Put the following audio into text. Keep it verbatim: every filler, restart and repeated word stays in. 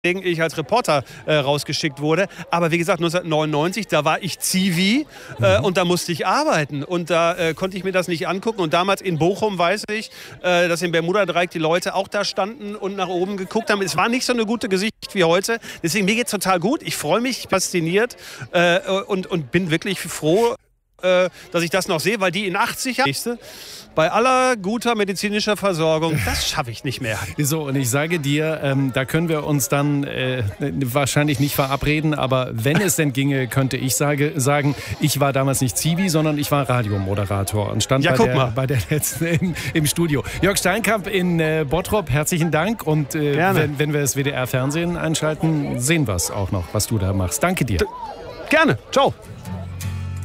ich als Reporter äh, rausgeschickt wurde. Aber wie gesagt, neunzehnhundertneunundneunzig, da war ich Zivi äh, und da musste ich arbeiten. Und da äh, konnte ich mir das nicht angucken. Und damals in Bochum weiß ich, äh, dass im Bermuda-Dreieck die Leute auch da standen und nach oben geguckt haben. Es war nicht so eine gute Gesicht wie heute. Deswegen, mir geht's total gut. Ich freue mich, fasziniert äh, und, und bin wirklich froh, äh, dass ich das noch sehe, weil die in achtzig Jahren... Bei aller guter medizinischer Versorgung, das schaffe ich nicht mehr. So, und ich sage dir, ähm, da können wir uns dann äh, wahrscheinlich nicht verabreden, aber wenn es denn ginge, könnte ich sage, sagen, ich war damals nicht Zivi, sondern ich war Radiomoderator und stand ja, bei, der, bei der letzten im, im Studio. Jörg Steinkamp in äh, Bottrop, herzlichen Dank und äh, wenn, wenn wir das W D R-Fernsehen einschalten, sehen wir es auch noch, was du da machst. Danke dir. D- Gerne. Ciao.